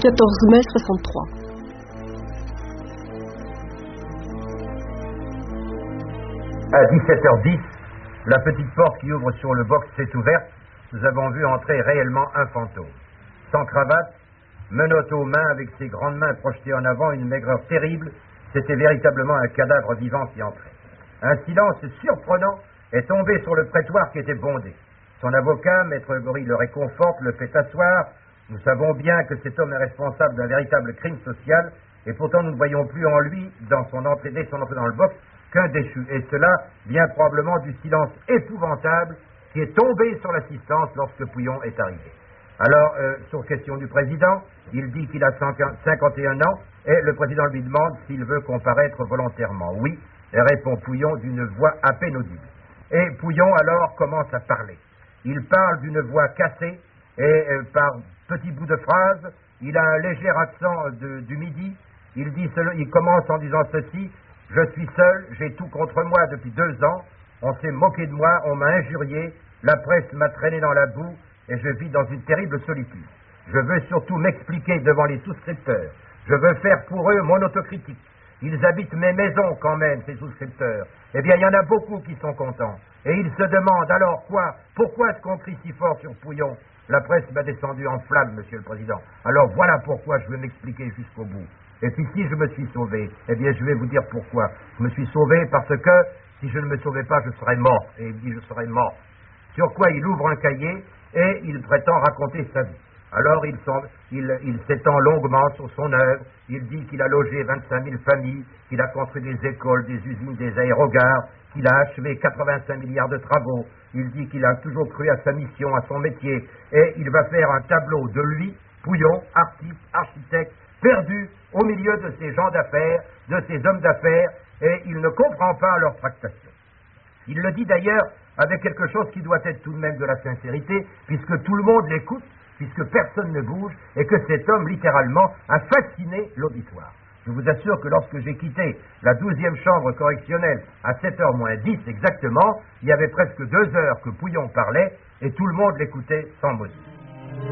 14 mai 63. À 17h10, la petite porte qui ouvre sur le box s'est ouverte. Nous avons vu entrer réellement un fantôme. Sans cravate, menottes aux mains, avec ses grandes mains projetées en avant, une maigreur terrible. C'était véritablement un cadavre vivant qui entrait. Un silence surprenant est tombé sur le prétoire qui était bondé. Son avocat, Maître Gori, le réconforte, le fait asseoir. Nous savons bien que cet homme est responsable d'un véritable crime social, et pourtant nous ne voyons plus en lui, dès son entrée dans le box, qu'un déchu. Et cela vient probablement du silence épouvantable qui est tombé sur l'assistance lorsque Pouillon est arrivé. Alors, sur question du président, il dit qu'il a 51 ans, et le président lui demande s'il veut comparaître volontairement. Oui, répond Pouillon d'une voix à peine audible. Et Pouillon alors commence à parler. Il parle d'une voix cassée, et par petits bouts de phrases, il a un léger accent du midi. Il commence en disant ceci: je suis seul, j'ai tout contre moi depuis 2 ans, on s'est moqué de moi, on m'a injurié, la presse m'a traîné dans la boue et je vis dans une terrible solitude. Je veux surtout m'expliquer devant les souscripteurs. Je veux faire pour eux mon autocritique. Ils habitent mes maisons quand même, ces souscripteurs. Eh bien, il y en a beaucoup qui sont contents. Et ils se demandent alors quoi? Pourquoi est-ce qu'on crie si fort sur Pouillon? La presse m'a descendu en flammes, Monsieur le Président. Alors voilà pourquoi je veux m'expliquer jusqu'au bout. Et puis si je me suis sauvé, eh bien je vais vous dire pourquoi. Je me suis sauvé parce que si je ne me sauvais pas, je serais mort. Et il dit je serais mort. Sur quoi il ouvre un cahier et il prétend raconter sa vie. Alors il s'étend longuement sur son œuvre. Il dit qu'il a logé 25 000 familles, qu'il a construit des écoles, des usines, des aérogares, qu'il a achevé 85 milliards de travaux. Il dit qu'il a toujours cru à sa mission, à son métier. Et il va faire un tableau de lui, Pouillon, architecte, perdu au milieu de ces gens d'affaires, de ces hommes d'affaires, et il ne comprend pas leur tractation. Il le dit d'ailleurs avec quelque chose qui doit être tout de même de la sincérité, puisque tout le monde l'écoute, puisque personne ne bouge, et que cet homme, littéralement, a fasciné l'auditoire. Je vous assure que lorsque j'ai quitté la 12e chambre correctionnelle à 7h moins 10 exactement, il y avait presque 2 heures que Pouillon parlait, et tout le monde l'écoutait sans mot dire.